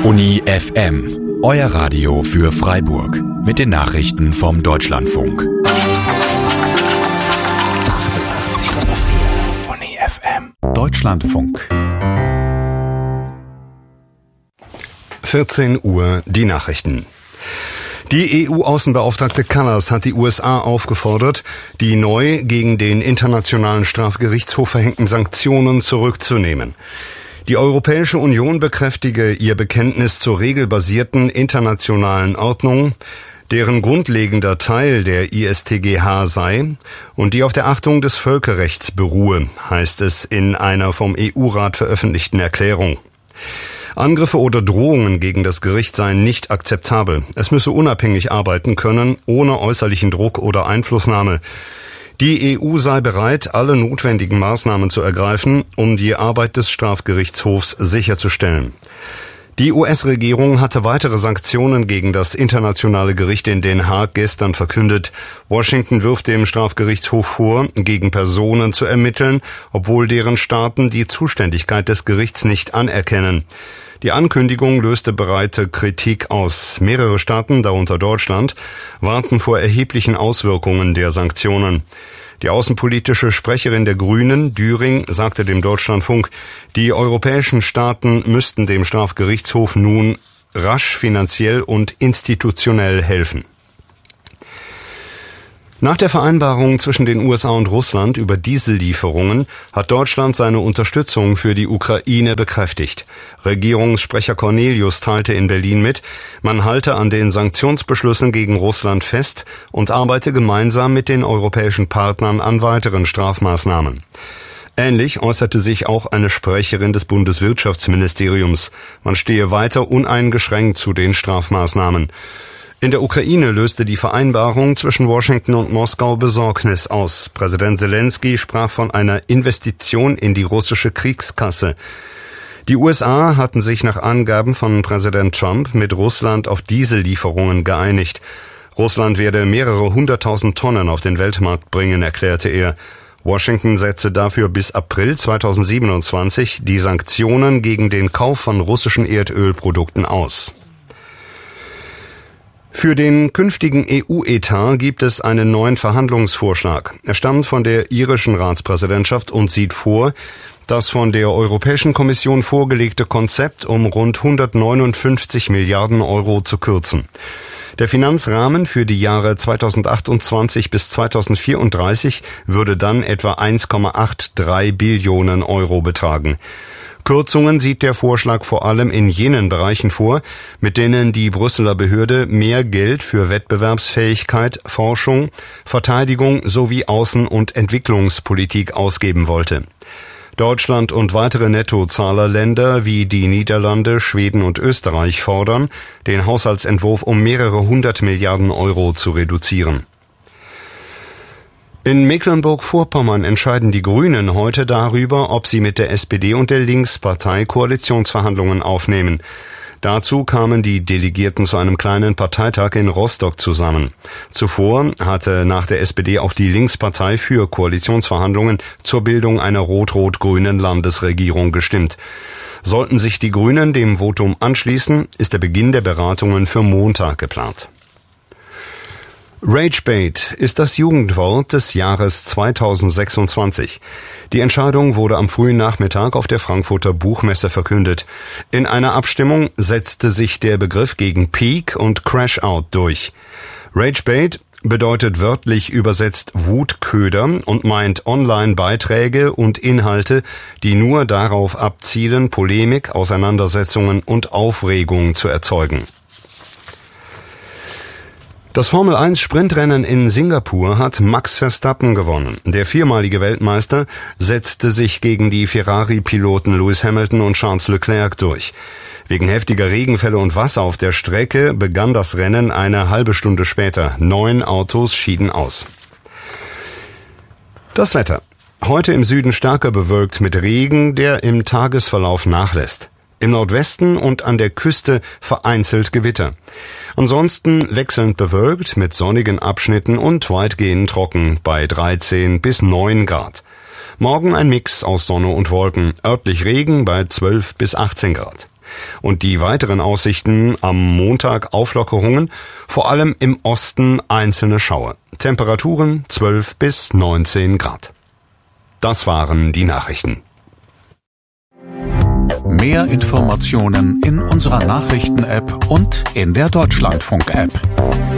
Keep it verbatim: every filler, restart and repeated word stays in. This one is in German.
Uni F M, euer Radio für Freiburg. Mit den Nachrichten vom Deutschlandfunk. achtundachtzig Komma vier Uni F M. Deutschlandfunk. vierzehn Uhr, die Nachrichten. Die E U-Außenbeauftragte Kallas hat die U S A aufgefordert, die neu gegen den Internationalen Strafgerichtshof verhängten Sanktionen zurückzunehmen. Die Europäische Union bekräftige ihr Bekenntnis zur regelbasierten internationalen Ordnung, deren grundlegender Teil der I S T G H sei und die auf der Achtung des Völkerrechts beruhe, heißt es in einer vom E U-Rat veröffentlichten Erklärung. Angriffe oder Drohungen gegen das Gericht seien nicht akzeptabel. Es müsse unabhängig arbeiten können, ohne äußerlichen Druck oder Einflussnahme. Die E U sei bereit, alle notwendigen Maßnahmen zu ergreifen, um die Arbeit des Strafgerichtshofs sicherzustellen. Die U S-Regierung hatte weitere Sanktionen gegen das Internationale Gericht in Den Haag gestern verkündet. Washington wirft dem Strafgerichtshof vor, gegen Personen zu ermitteln, obwohl deren Staaten die Zuständigkeit des Gerichts nicht anerkennen. Die Ankündigung löste breite Kritik aus. Mehrere Staaten, darunter Deutschland, warnten vor erheblichen Auswirkungen der Sanktionen. Die außenpolitische Sprecherin der Grünen, Düring, sagte dem Deutschlandfunk, die europäischen Staaten müssten dem Strafgerichtshof nun rasch finanziell und institutionell helfen. Nach der Vereinbarung zwischen den U S A und Russland über Diesellieferungen hat Deutschland seine Unterstützung für die Ukraine bekräftigt. Regierungssprecher Cornelius teilte in Berlin mit, man halte an den Sanktionsbeschlüssen gegen Russland fest und arbeite gemeinsam mit den europäischen Partnern an weiteren Strafmaßnahmen. Ähnlich äußerte sich auch eine Sprecherin des Bundeswirtschaftsministeriums. Man stehe weiter uneingeschränkt zu den Strafmaßnahmen. In der Ukraine löste die Vereinbarung zwischen Washington und Moskau Besorgnis aus. Präsident Selenskyj sprach von einer Investition in die russische Kriegskasse. Die U S A hatten sich nach Angaben von Präsident Trump mit Russland auf Diesellieferungen geeinigt. Russland werde mehrere hunderttausend Tonnen auf den Weltmarkt bringen, erklärte er. Washington setze dafür bis April zweitausendsiebenundzwanzig die Sanktionen gegen den Kauf von russischen Erdölprodukten aus. Für den künftigen E U-Etat gibt es einen neuen Verhandlungsvorschlag. Er stammt von der irischen Ratspräsidentschaft und sieht vor, das von der Europäischen Kommission vorgelegte Konzept um rund hundertneunundfünfzig Milliarden Euro zu kürzen. Der Finanzrahmen für die Jahre zweitausendachtundzwanzig bis zweitausendvierunddreißig würde dann etwa eins Komma dreiundachtzig Billionen Euro betragen. Kürzungen sieht der Vorschlag vor allem in jenen Bereichen vor, mit denen die Brüsseler Behörde mehr Geld für Wettbewerbsfähigkeit, Forschung, Verteidigung sowie Außen- und Entwicklungspolitik ausgeben wollte. Deutschland und weitere Nettozahlerländer wie die Niederlande, Schweden und Österreich fordern, den Haushaltsentwurf um mehrere hundert Milliarden Euro zu reduzieren. In Mecklenburg-Vorpommern entscheiden die Grünen heute darüber, ob sie mit der S P D und der Linkspartei Koalitionsverhandlungen aufnehmen. Dazu kamen die Delegierten zu einem kleinen Parteitag in Rostock zusammen. Zuvor hatte nach der S P D auch die Linkspartei für Koalitionsverhandlungen zur Bildung einer rot-rot-grünen Landesregierung gestimmt. Sollten sich die Grünen dem Votum anschließen, ist der Beginn der Beratungen für Montag geplant. Ragebait ist das Jugendwort des Jahres zweitausendsechsundzwanzig. Die Entscheidung wurde am frühen Nachmittag auf der Frankfurter Buchmesse verkündet. In einer Abstimmung setzte sich der Begriff gegen Peak und Crash-Out durch. Ragebait bedeutet wörtlich übersetzt Wutköder und meint Online-Beiträge und Inhalte, die nur darauf abzielen, Polemik, Auseinandersetzungen und Aufregung zu erzeugen. Das Formel eins Sprintrennen in Singapur hat Max Verstappen gewonnen. Der viermalige Weltmeister setzte sich gegen die Ferrari-Piloten Lewis Hamilton und Charles Leclerc durch. Wegen heftiger Regenfälle und Wasser auf der Strecke begann das Rennen eine halbe Stunde später. Neun Autos schieden aus. Das Wetter. Heute im Süden stärker bewölkt mit Regen, der im Tagesverlauf nachlässt. Im Nordwesten und an der Küste vereinzelt Gewitter. Ansonsten wechselnd bewölkt mit sonnigen Abschnitten und weitgehend trocken bei dreizehn bis neun Grad. Morgen ein Mix aus Sonne und Wolken, örtlich Regen bei zwölf bis achtzehn Grad. Und die weiteren Aussichten: am Montag Auflockerungen, vor allem im Osten einzelne Schauer. Temperaturen zwölf bis neunzehn Grad. Das waren die Nachrichten. Mehr Informationen in unserer Nachrichten-App und in der Deutschlandfunk-App.